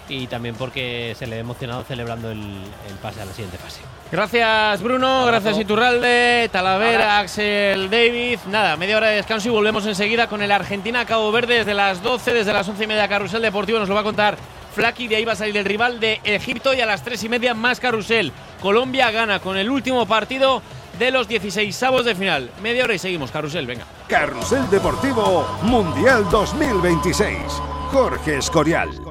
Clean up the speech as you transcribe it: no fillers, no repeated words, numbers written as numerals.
y también porque se le ha emocionado celebrando el pase a la siguiente fase. Gracias, Bruno. Gracias, Iturralde, Talavera, Axel, David. Nada, media hora de descanso y volvemos enseguida con el Argentina-Cabo Verde desde las 12, desde las 11:30 Carrusel Deportivo. Nos lo va a contar Flaki, de ahí va a salir el rival de Egipto y a las 3:30 más Carrusel. Colombia gana con el último partido de los 16avos de final. Media hora y seguimos, Carrusel, venga. Carrusel Deportivo Mundial 2026. Jorge Escorial.